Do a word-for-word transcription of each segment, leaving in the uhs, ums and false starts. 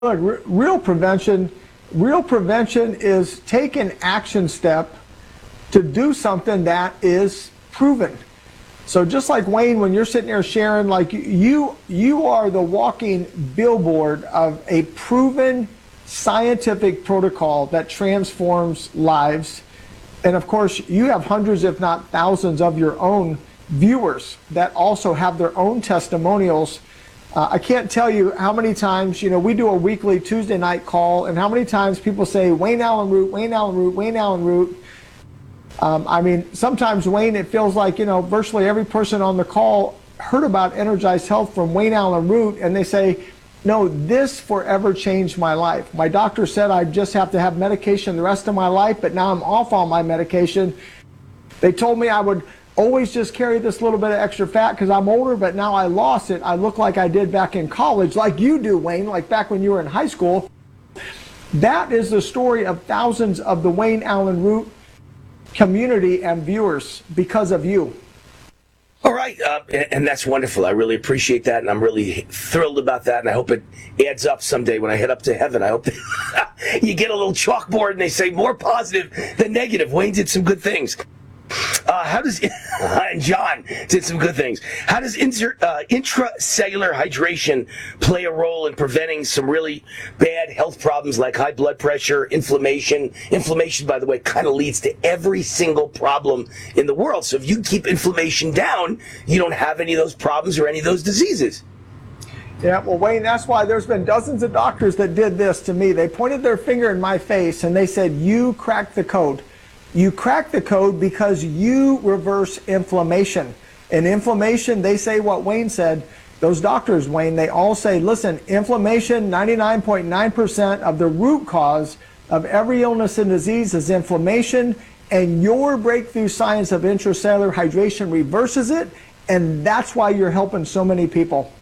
real prevention, real prevention is take an action step to do something that is proven. So just like Wayne, when you're sitting there sharing, like you, you are the walking billboard of a proven scientific protocol that transforms lives. And of course, you have hundreds, if not thousands, of your own viewers that also have their own testimonials. Uh, I can't tell you how many times, you know, we do a weekly Tuesday night call, and how many times people say, Wayne Allyn Root, Wayne Allyn Root, Wayne Allyn Root. Um, I mean, sometimes, Wayne, it feels like, you know, virtually every person on the call heard about Energized Health from Wayne Allyn Root, and they say, no, this forever changed my life. My doctor said I just have to have medication the rest of my life, but now I'm off all my medication. They told me I would always just carry this little bit of extra fat because I'm older, but now I lost it. I look like I did back in college, like you do, Wayne, like back when you were in high school. That is the story of thousands of the Wayne Allyn Root community and viewers because of you. All right, uh, and that's wonderful. I really appreciate that, and I'm really thrilled about that, and I hope it adds up someday when I head up to heaven. I hope that you get a little chalkboard and they say more positive than negative. Wayne did some good things. Uh, how does and John did some good things. How does inter, uh, intracellular hydration play a role in preventing some really bad health problems like high blood pressure, inflammation? Inflammation, by the way, kind of leads to every single problem in the world. So if you keep inflammation down, you don't have any of those problems or any of those diseases. Yeah, well, Wayne, that's why there's been dozens of doctors that did this to me. They pointed their finger in my face and they said, you cracked the code. You crack the code because you reverse inflammation. And inflammation, they say what Wayne said. Those doctors, Wayne, they all say, listen, inflammation, ninety-nine point nine percent of the root cause of every illness and disease is inflammation, and your breakthrough science of intracellular hydration reverses it, and that's why you're helping so many people.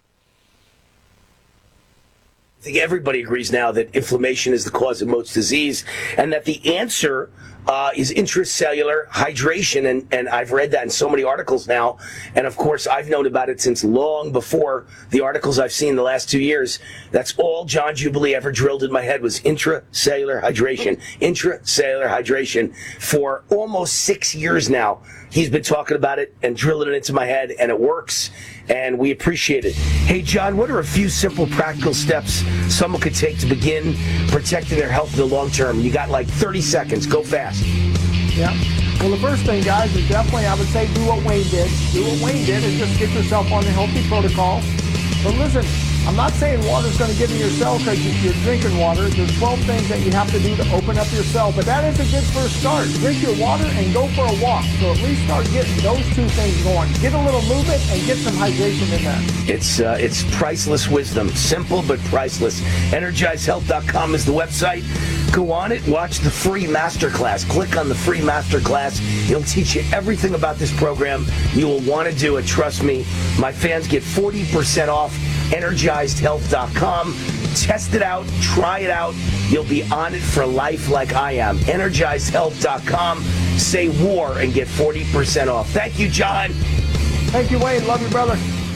I think everybody agrees now that inflammation is the cause of most disease, and that the answer uh, is intracellular hydration. And, and I've read that in so many articles now. And of course, I've known about it since long before the articles I've seen the last two years. That's all John Jubilee ever drilled in my head was intracellular hydration. Intracellular hydration for almost six years now. He's been talking about it and drilling it into my head, and it works, and we appreciate it. Hey, John, what are a few simple practical steps someone could take to begin protecting their health in the long term? You got like thirty seconds. Go fast. Yeah. Well, the first thing, guys, is definitely, I would say, do what Wayne did. Do what Wayne did and just get yourself on the healthy protocol. But listen, I'm not saying water's going to get in your cell because you're drinking water. There's twelve things that you have to do to open up your cell, but that is a good first start. Drink your water and go for a walk. So at least start getting those two things going. Get a little movement and get some hydration in there. It's uh, it's priceless wisdom. Simple but priceless. energized health dot com is the website. Go on it, watch the free masterclass. Click on the free masterclass. It'll teach you everything about this program. You will want to do it. Trust me. My fans get forty percent off. energized health dot com. Test it out. Try it out. You'll be on it for life like I am. energized health dot com. Say war and get forty percent off. Thank you, John. Thank you, Wayne. Love you, brother.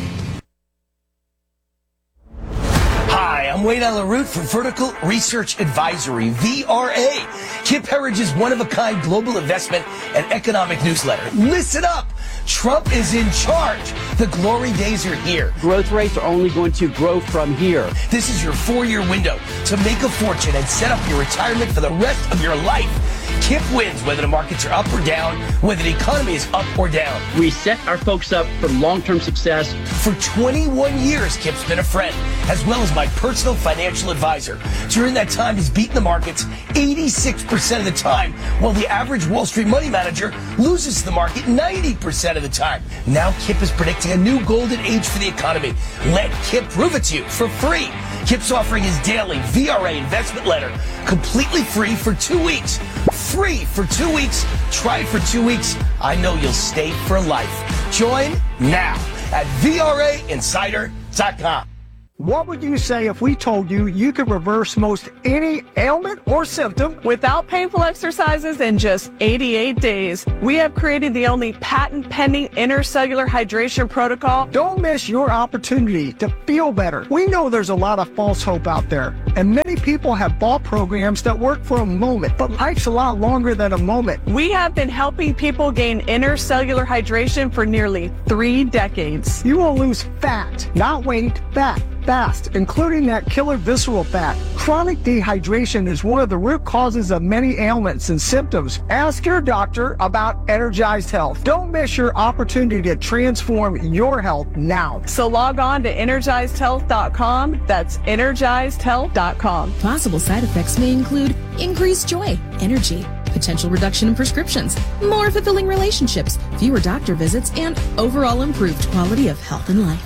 Hi, I'm Wayne Allyn Root for Vertical Research Advisory, V R A, Kip Herriage's one-of-a-kind global investment and economic newsletter. Listen up! Trump is in charge. The glory days are here. Growth rates are only going to grow from here. This is your four-year window to make a fortune and set up your retirement for the rest of your life. Kip wins whether the markets are up or down, whether the economy is up or down. We set our folks up for long-term success. For twenty-one years, Kip's been a friend, as well as my personal financial advisor. During that time, he's beaten the markets eighty-six percent of the time, while the average Wall Street money manager loses to the market ninety percent of the time. Now Kip is predicting a new golden age for the economy. Let Kip prove it to you for free. Kip's offering his daily V R A investment letter completely free for two weeks. Free for two weeks. Try it for two weeks. I know you'll stay for life. Join now at V R A insider dot com. What would you say if we told you you could reverse most any ailment or symptom without painful exercises in just eighty-eight days? We have created the only patent-pending intercellular hydration protocol. Don't miss your opportunity to feel better. We know there's a lot of false hope out there. And many people have bought programs that work for a moment, but life's a lot longer than a moment. We have been helping people gain intercellular hydration for nearly three decades. You will lose fat, not weight, fat, fast, including that killer visceral fat. Chronic dehydration is one of the root causes of many ailments and symptoms. Ask your doctor about Energized Health. Don't miss your opportunity to transform your health now. So log on to energized health dot com. That's energized health dot com. Possible side effects may include increased joy, energy, potential reduction in prescriptions, more fulfilling relationships, fewer doctor visits, and overall improved quality of health and life.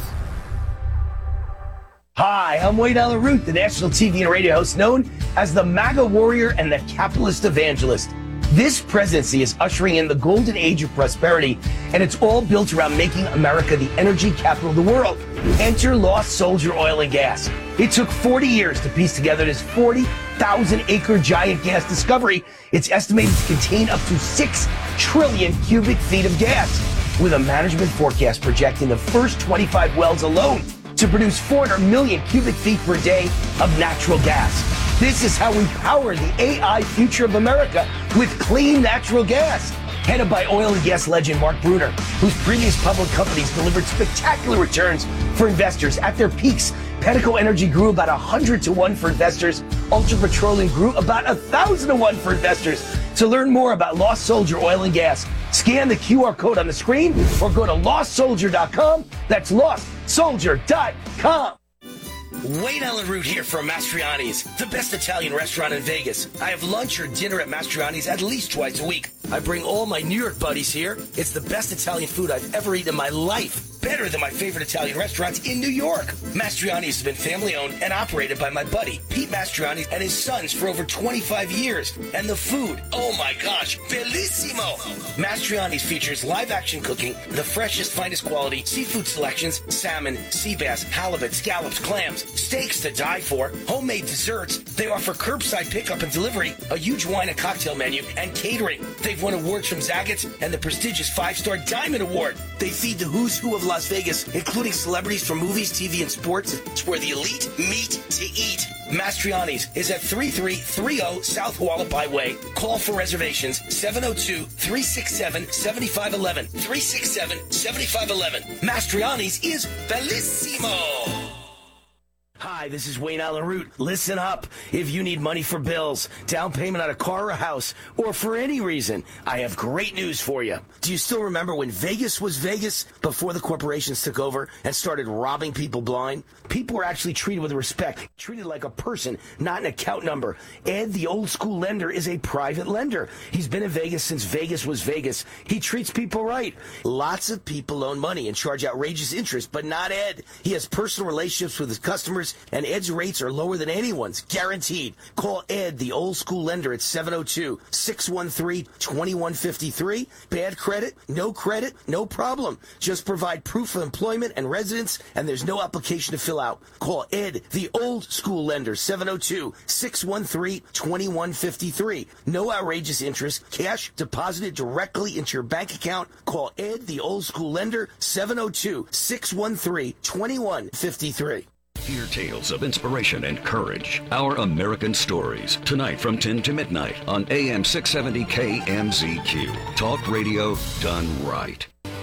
Hi, I'm Wayne Allen Root, the national T V and radio host known as the MAGA warrior and the capitalist evangelist. This presidency is ushering in the golden age of prosperity, and it's all built around making America the energy capital of the world. Enter Lost Soldier Oil and Gas. It took forty years to piece together this forty thousand acre giant gas discovery. It's estimated to contain up to six trillion cubic feet of gas, with a management forecast projecting the first twenty-five wells alone to produce four hundred million cubic feet per day of natural gas. This is how we power the A I future of America with clean natural gas. Headed by oil and gas legend Mark Brunner, whose previous public companies delivered spectacular returns for investors. At their peaks, Pedico Energy grew about one hundred to one for investors. Ultra Petroleum grew about one thousand to one for investors. To learn more about Lost Soldier Oil and Gas, scan the Q R code on the screen or go to lost soldier dot com. That's lost soldier dot com. Wayne Allen Root here from Mastriani's, the best Italian restaurant in Vegas. I have lunch or dinner at Mastriani's at least twice a week. I bring all my New York buddies here. It's the best Italian food I've ever eaten in my life. Better than my favorite Italian restaurants in New York. Mastriani's has been family-owned and operated by my buddy, Pete Mastriani, and his sons for over twenty-five years. And the food, oh my gosh, bellissimo! Mastriani's features live-action cooking, the freshest, finest quality, seafood selections, salmon, sea bass, halibut, scallops, clams, steaks to die for, homemade desserts. They offer curbside pickup and delivery, a huge wine and cocktail menu, and catering. They've won awards from Zaggett's and the prestigious five-star Diamond Award. They feed the who's who of Las Vegas, including celebrities from movies, T V, and sports. It's where the elite meet to eat. Mastriani's is at thirty-three thirty South Hualapai Way. Call for reservations seven oh two, three six seven, seven five one one. three six seven, seven five one one. Mastriani's is bellissimo. Hi, this is Wayne Allen Root. Listen up. If you need money for bills, down payment on a car or a house, or for any reason, I have great news for you. Do you still remember when Vegas was Vegas before the corporations took over and started robbing people blind? People were actually treated with respect, treated like a person, not an account number. Ed, the old school lender, is a private lender. He's been in Vegas since Vegas was Vegas. He treats people right. Lots of people loan money and charge outrageous interest, but not Ed. He has personal relationships with his customers, and Ed's rates are lower than anyone's, guaranteed. Call Ed, the old school lender, at seven oh two, six one three, two one five three. Bad credit? No credit? No problem. Just provide proof of employment and residence, and there's no application to fill out. Call Ed, the old school lender, seven oh two, six one three, two one five three. No outrageous interest. Cash deposited directly into your bank account. Call Ed, the old school lender, seven oh two, six one three, two one five three. Hear tales of inspiration and courage. Our American Stories. Tonight from ten to midnight on A M six seventy K M Z Q. Talk radio done right.